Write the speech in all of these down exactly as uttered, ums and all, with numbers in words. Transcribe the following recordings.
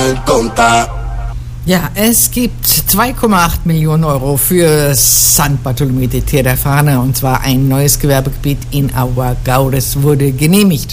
mal contar. Ja, es gibt zwei Komma acht Millionen Euro für San Bartolomé de Tirajana, und zwar ein neues Gewerbegebiet in Aguagaures wurde genehmigt.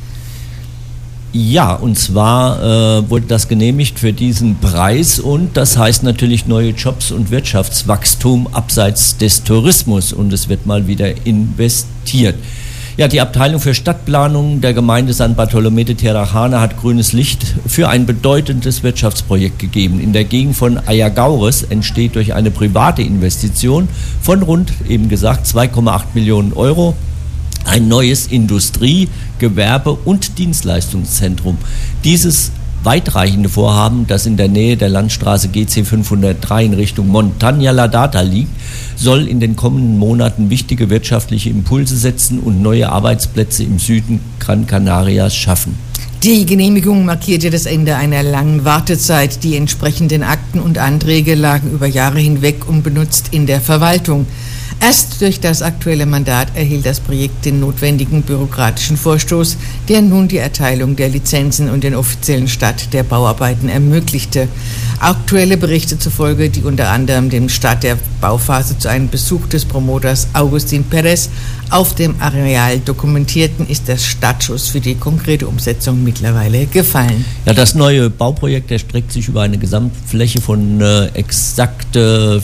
Ja, und zwar äh, wurde das genehmigt für diesen Preis, und das heißt natürlich neue Jobs und Wirtschaftswachstum abseits des Tourismus, und es wird mal wieder investiert. Ja, die Abteilung für Stadtplanung der Gemeinde San Bartolomé de Tirajana hat grünes Licht für ein bedeutendes Wirtschaftsprojekt gegeben. In der Gegend von Aguagaures entsteht durch eine private Investition von rund, eben gesagt, zwei Komma acht Millionen Euro ein neues Industrie-, Gewerbe- und Dienstleistungszentrum. Dieses weitreichende Vorhaben, das in der Nähe der Landstraße G C fünfhundertdrei in Richtung Montaña La Data liegt, soll in den kommenden Monaten wichtige wirtschaftliche Impulse setzen und neue Arbeitsplätze im Süden Gran Canarias schaffen. Die Genehmigung markierte das Ende einer langen Wartezeit. Die entsprechenden Akten und Anträge lagen über Jahre hinweg unbenutzt in der Verwaltung. Erst durch das aktuelle Mandat erhielt das Projekt den notwendigen bürokratischen Vorstoß, der nun die Erteilung der Lizenzen und den offiziellen Start der Bauarbeiten ermöglichte. Aktuelle Berichte zufolge, die unter anderem den Start der Bauphase zu einem Besuch des Promoters Agustín Pérez auf dem Areal dokumentierten, ist der Startschuss für die konkrete Umsetzung mittlerweile gefallen. Ja, das neue Bauprojekt erstreckt sich über eine Gesamtfläche von äh, exakt äh,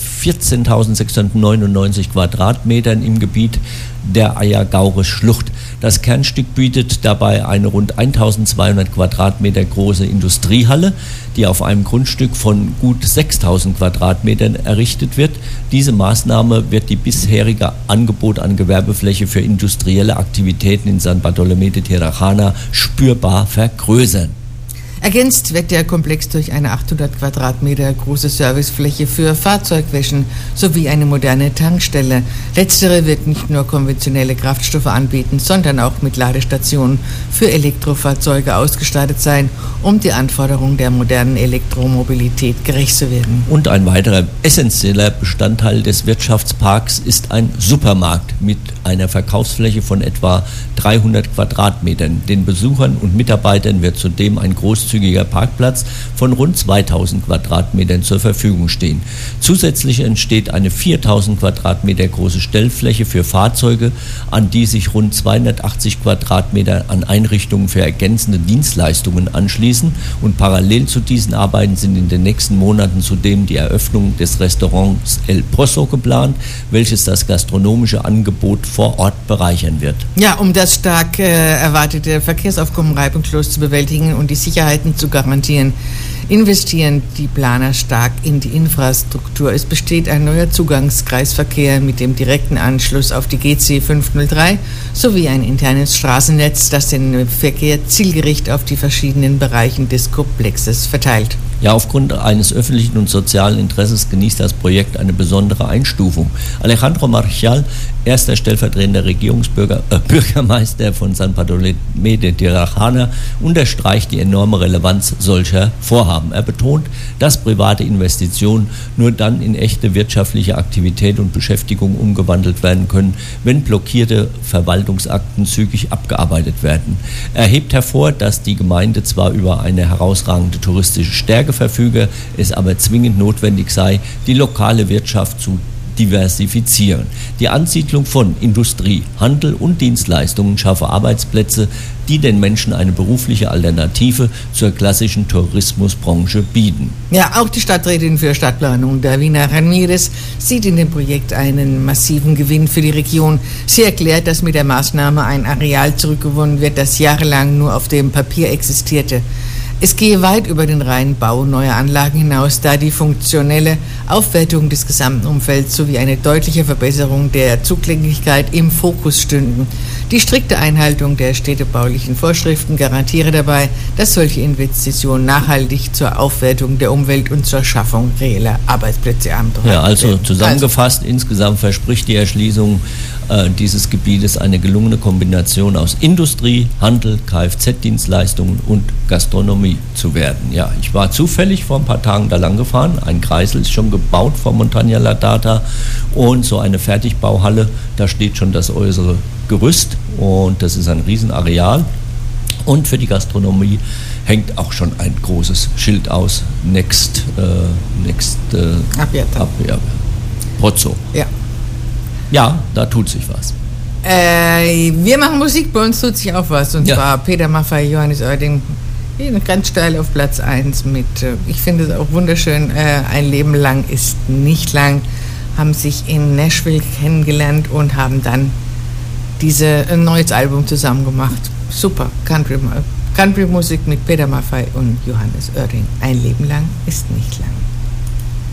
vierzehntausendsechshundertneunundneunzig Quadratmetern im Gebiet der Aguagaures Schlucht. Das Kernstück bietet dabei eine rund eintausendzweihundert Quadratmeter große Industriehalle, die auf einem Grundstück von gut sechstausend Quadratmetern errichtet wird. Diese Maßnahme wird die bisherige Angebot an Gewerbefläche für industrielle Aktivitäten in San Bartolomé de Tirajana spürbar vergrößern. Ergänzt wird der Komplex durch eine achthundert Quadratmeter große Servicefläche für Fahrzeugwäschen sowie eine moderne Tankstelle. Letztere wird nicht nur konventionelle Kraftstoffe anbieten, sondern auch mit Ladestationen für Elektrofahrzeuge ausgestattet sein, um die Anforderungen der modernen Elektromobilität gerecht zu werden. Und ein weiterer essentieller Bestandteil des Wirtschaftsparks ist ein Supermarkt mit einer Verkaufsfläche von etwa dreihundert Quadratmetern. Den Besuchern und Mitarbeitern wird zudem ein großzügiger Parkplatz von rund zweitausend Quadratmetern zur Verfügung stehen. Zusätzlich entsteht eine viertausend Quadratmeter große Stellfläche für Fahrzeuge, an die sich rund zweihundertachtzig Quadratmeter an Einrichtungen für ergänzende Dienstleistungen anschließen, und parallel zu diesen Arbeiten sind in den nächsten Monaten zudem die Eröffnung des Restaurants El Pozo geplant, welches das gastronomische Angebot vor Ort bereichern wird. Ja, um das stark äh, erwartete Verkehrsaufkommen reibungslos zu bewältigen und die Sicherheiten zu garantieren, investieren die Planer stark in die Infrastruktur. Es besteht ein neuer Zugangskreisverkehr mit dem direkten Anschluss auf die G C fünfhundertdrei sowie ein internes Straßennetz, das den Verkehr zielgerichtet auf die verschiedenen Bereichen des Komplexes verteilt. Ja, aufgrund eines öffentlichen und sozialen Interesses genießt das Projekt eine besondere Einstufung. Alejandro Marchal, erster stellvertretender Regierungsbürger, äh, Bürgermeister von San Bartolomé de Tirajana, unterstreicht die enorme Relevanz solcher Vorhaben. Er betont, dass private Investitionen nur dann in echte wirtschaftliche Aktivität und Beschäftigung umgewandelt werden können, wenn blockierte Verwaltungsakten zügig abgearbeitet werden. Er hebt hervor, dass die Gemeinde zwar über eine herausragende touristische Stärke verfüge, es aber zwingend notwendig sei, die lokale Wirtschaft zu diversifizieren. Die Ansiedlung von Industrie, Handel und Dienstleistungen schaffe Arbeitsplätze, die den Menschen eine berufliche Alternative zur klassischen Tourismusbranche bieten. Ja, auch die Stadträtin für Stadtplanung, Davina Ramirez, sieht in dem Projekt einen massiven Gewinn für die Region. Sie erklärt, dass mit der Maßnahme ein Areal zurückgewonnen wird, das jahrelang nur auf dem Papier existierte. Es gehe weit über den reinen Bau neuer Anlagen hinaus, da die funktionelle Aufwertung des gesamten Umfelds sowie eine deutliche Verbesserung der Zugänglichkeit im Fokus stünden. Die strikte Einhaltung der städtebaulichen Vorschriften garantiere dabei, dass solche Investitionen nachhaltig zur Aufwertung der Umwelt und zur Schaffung reeller Arbeitsplätze haben. Ja, also zusammengefasst, also. Insgesamt verspricht die Erschließung äh, dieses Gebietes eine gelungene Kombination aus Industrie, Handel, Kfz-Dienstleistungen und Gastronomie zu werden. Ja, ich war zufällig vor ein paar Tagen da lang gefahren. Ein Kreisel ist schon gebaut vor Montaña La Data und so eine Fertigbauhalle, da steht schon das äußere Gerüst und das ist ein Riesenareal. Und für die Gastronomie hängt auch schon ein großes Schild aus. Next, äh, next äh, Abjata. Ab, ja, Pozzo. Ja. Ja, da tut sich was. Äh, wir machen Musik, bei uns tut sich auch was. Und ja. zwar Peter Maffay, Johannes Oerding, ganz steil auf Platz eins mit, äh, ich finde es auch wunderschön, äh, ein Leben lang ist nicht lang, haben sich in Nashville kennengelernt und haben dann diese ein neues Album zusammen gemacht. Super, Country, Country Musik mit Peter Maffay und Johannes Oerding. Ein Leben lang ist nicht lang.